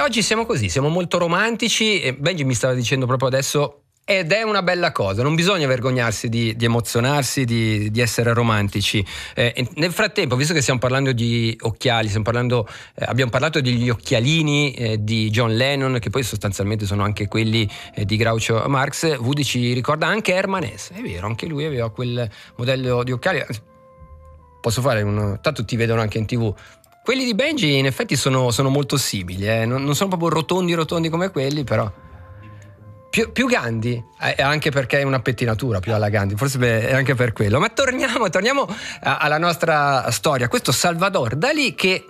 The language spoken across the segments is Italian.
oggi siamo così, siamo molto romantici e Benji mi stava dicendo proprio adesso, ed è una bella cosa, non bisogna vergognarsi di emozionarsi, di essere romantici. Nel frattempo, visto che stiamo parlando di occhiali, abbiamo parlato degli occhialini di John Lennon, che poi sostanzialmente sono anche quelli di Groucho Marx. Woody ci ricorda anche Herman Hesse, è vero, anche lui aveva quel modello di occhiali. Posso fare tanto ti vedono anche in TV. Quelli di Benji in effetti sono molto simili, non sono proprio rotondi come quelli, però più Gandhi, anche perché è una pettinatura più alla Gandhi, forse è anche per quello. Ma torniamo alla nostra storia. Questo Salvador Dalì che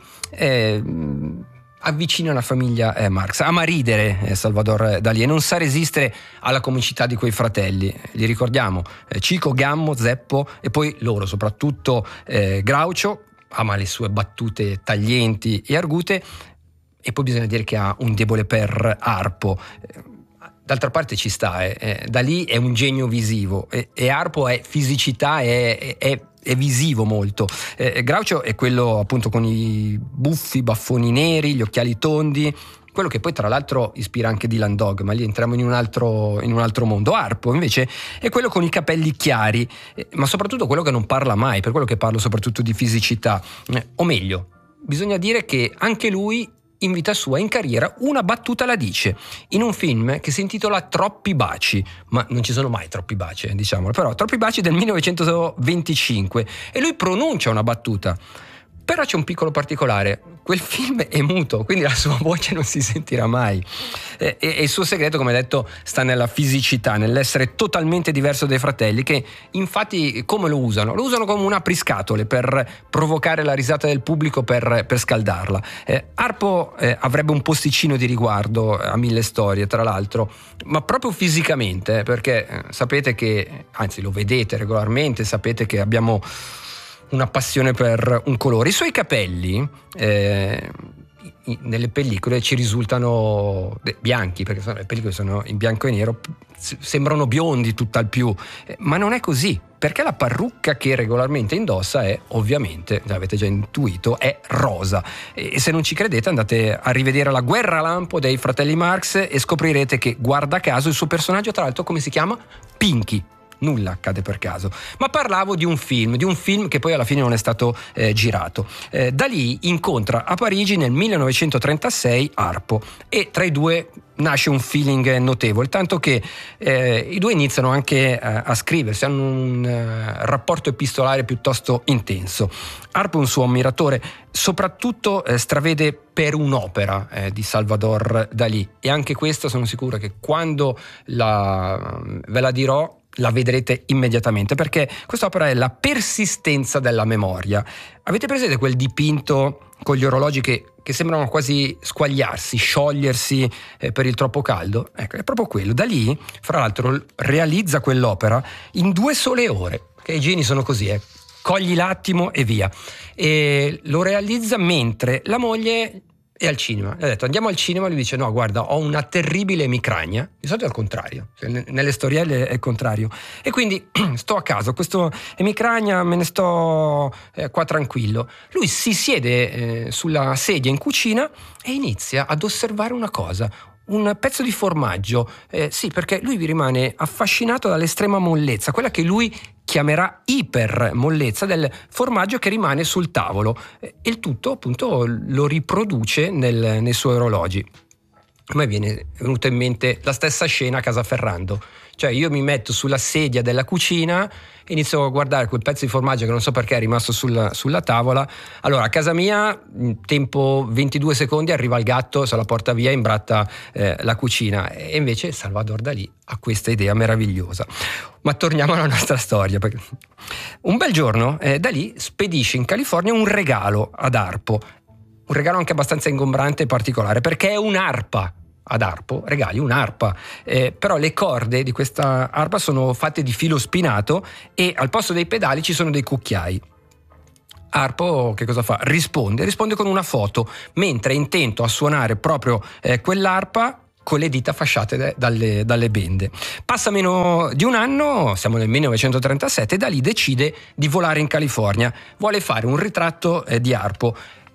avvicina la famiglia Marx, ama ridere Salvador Dalì e non sa resistere alla comicità di quei fratelli. Li ricordiamo, Chico, Gammo, Zeppo e poi loro, soprattutto Groucho, ama le sue battute taglienti e argute, e poi bisogna dire che ha un debole per Harpo. D'altra parte ci sta, Dalì è un genio visivo e Harpo è fisicità, è visivo molto. Groucho è quello appunto con i baffoni neri, gli occhiali tondi, quello che poi tra l'altro ispira anche Dylan Dog, ma lì entriamo in un altro mondo. Harpo invece è quello con i capelli chiari, ma soprattutto quello che non parla mai, per quello che parlo soprattutto di fisicità, o meglio, bisogna dire che anche lui in vita sua, in carriera, una battuta la dice in un film che si intitola Troppi baci, ma non ci sono mai troppi baci, diciamolo, però Troppi baci del 1925, e lui pronuncia una battuta. Però c'è un piccolo particolare, quel film è muto, quindi la sua voce non si sentirà mai, e il suo segreto, come detto, sta nella fisicità, nell'essere totalmente diverso dai fratelli, che infatti come lo usano? Lo usano come un apriscatole per provocare la risata del pubblico, per scaldarla. Harpo avrebbe un posticino di riguardo a Mille Storie, tra l'altro, ma proprio fisicamente, perché sapete che, anzi lo vedete regolarmente, sapete che abbiamo una passione per un colore. I suoi capelli nelle pellicole ci risultano bianchi, perché le pellicole sono in bianco e nero, sembrano biondi tutt'al più, ma non è così, perché la parrucca che regolarmente indossa è, ovviamente, l'avete già intuito, è rosa. E se non ci credete andate a rivedere La guerra lampo dei fratelli Marx e scoprirete che, guarda caso, il suo personaggio, tra l'altro, come si chiama? Pinky. Nulla accade per caso. Ma parlavo di un film che poi alla fine non è stato girato. Dalì incontra a Parigi nel 1936 Harpo e tra i due nasce un feeling notevole, tanto che i due iniziano anche a scriversi, hanno un rapporto epistolare piuttosto intenso. Harpo è un suo ammiratore, soprattutto stravede per un'opera di Salvador Dalì, e anche questa sono sicuro che quando ve la dirò la vedrete immediatamente, perché quest'opera è La persistenza della memoria. Avete presente quel dipinto con gli orologi che sembrano quasi squagliarsi, sciogliersi per il troppo caldo? Ecco, è proprio quello. Dalì, fra l'altro, realizza quell'opera in 2 sole ore, che i geni sono così, cogli l'attimo e via. E lo realizza mentre la moglie è al cinema. Le ha detto andiamo al cinema, lui dice no, guarda, ho una terribile emicrania. Di solito è al contrario, cioè, nelle storielle è il contrario, e quindi sto a casa, questo emicrania, me ne sto qua tranquillo. Lui si siede sulla sedia in cucina e inizia ad osservare una cosa, un pezzo di formaggio, sì, perché lui vi rimane affascinato dall'estrema mollezza, quella che lui chiamerà ipermollezza del formaggio che rimane sul tavolo, e il tutto appunto lo riproduce nei suoi orologi. A me viene venuta in mente la stessa scena a casa Ferrando, cioè io mi metto sulla sedia della cucina, inizio a guardare quel pezzo di formaggio che non so perché è rimasto sulla tavola. Allora a casa mia in tempo 22 secondi arriva il gatto, se la porta via, imbratta la cucina, e invece Salvador Dalì ha questa idea meravigliosa. Ma torniamo alla nostra storia, perché un bel giorno Dalì spedisce in California un regalo ad Harpo, un regalo anche abbastanza ingombrante e particolare, perché è un'arpa. Ad Harpo regali un'arpa, però le corde di questa arpa sono fatte di filo spinato e al posto dei pedali ci sono dei cucchiai. Harpo che cosa fa? Risponde con una foto, mentre è intento a suonare proprio quell'arpa con le dita fasciate dalle bende. Passa meno di un anno, siamo nel 1937, e Dalì decide di volare in California. Vuole fare un ritratto di Harpo,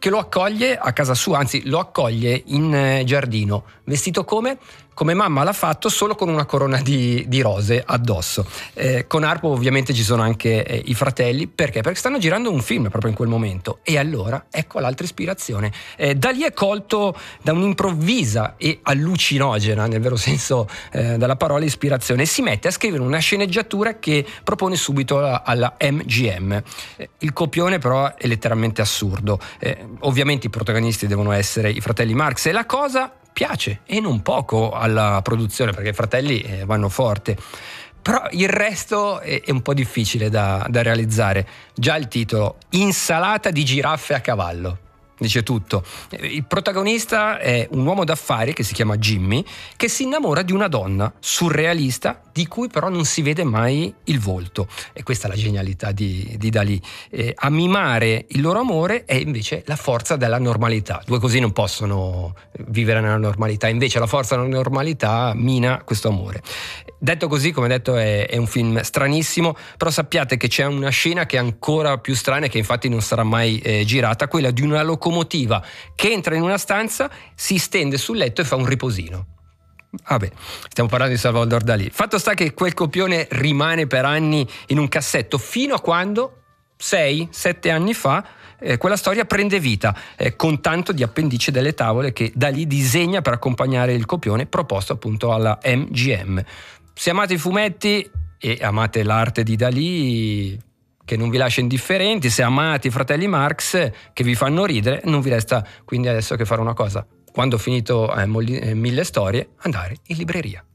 che lo accoglie a casa sua, anzi lo accoglie in giardino, vestito come mamma l'ha fatto, solo con una corona di rose addosso. Con Harpo ovviamente ci sono anche i fratelli, perché stanno girando un film proprio in quel momento, e allora ecco l'altra ispirazione. Da lì è colto da un'improvvisa e allucinogena, nel vero senso della parola, ispirazione, e si mette a scrivere una sceneggiatura che propone subito alla MGM. Il copione però è letteralmente assurdo. Ovviamente i protagonisti devono essere i fratelli Marx, e la cosa piace, e non poco, alla produzione, perché i fratelli vanno forte. Però il resto è un po' difficile da realizzare. Già il titolo, Insalata di giraffe a cavallo, dice tutto. Il protagonista è un uomo d'affari che si chiama Jimmy, che si innamora di una donna surrealista di cui però non si vede mai il volto, e questa è la genialità di Dalì. A mimare il loro amore è invece la forza della normalità. Due così non possono vivere nella normalità, invece la forza della normalità mina questo amore. Detto così, come detto, è un film stranissimo, però sappiate che c'è una scena che è ancora più strana e che infatti non sarà mai girata, quella di una locomotiva che entra in una stanza, si stende sul letto e fa un riposino. Vabbè, stiamo parlando di Salvador Dalì. Fatto sta che quel copione rimane per anni in un cassetto, fino a quando 6-7 anni fa quella storia prende vita, con tanto di appendice delle tavole che Dalì disegna per accompagnare il copione proposto appunto alla MGM. Se amate i fumetti e amate l'arte di Dalì, che non vi lascia indifferenti, se amate i fratelli Marx che vi fanno ridere, non vi resta quindi adesso che fare una cosa: quando ho finito 1000 storie, andare in libreria.